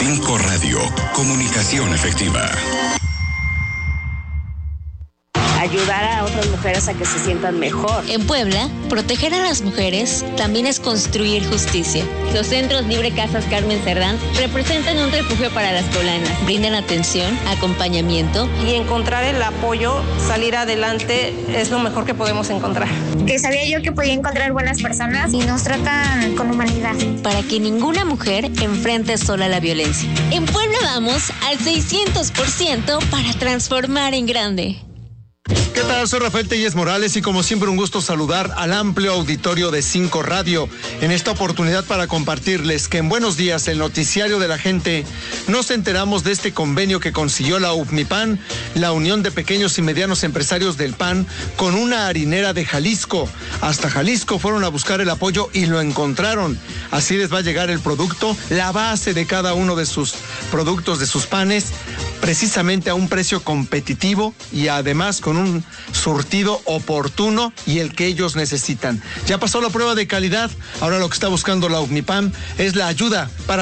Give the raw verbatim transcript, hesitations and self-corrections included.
cinco Radio, comunicación efectiva. Ayudar a otras mujeres a que se sientan mejor. En Puebla, proteger a las mujeres también es construir justicia. Los centros Libre Casas Carmen Cerdán representan un refugio para las poblanas. Brindan atención, acompañamiento. Y encontrar el apoyo, salir adelante, es lo mejor que podemos encontrar. Que sabía yo que podía encontrar buenas personas y nos tratan con humanidad. Para que ninguna mujer enfrente sola la violencia. En Puebla vamos al seiscientos por ciento para transformar en grande. ¿Qué tal? Soy Rafael Telles Morales y como siempre un gusto saludar al amplio auditorio de cinco Radio en esta oportunidad para compartirles que en Buenos Días, el noticiario de la gente, nos enteramos de este convenio que consiguió la U P M I P A N, la Unión de Pequeños y Medianos Empresarios del P A N, con una harinera de Jalisco. Hasta Jalisco fueron a buscar el apoyo y lo encontraron. Así les va a llegar el producto, la base de cada uno de sus productos, de sus panes, precisamente a un precio competitivo y además con un surtido oportuno y el que ellos necesitan. Ya pasó la prueba de calidad, ahora lo que está buscando la U P M I P A N es la ayuda para